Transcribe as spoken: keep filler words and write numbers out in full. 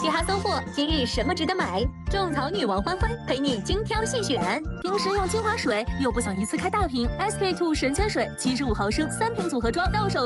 哈搜货，今日什么值得买？种草女王欢欢陪你精挑细选。 平时用精华水又不想一次开大瓶 ，S K two 神仙水七十五毫升三瓶组合装，到手。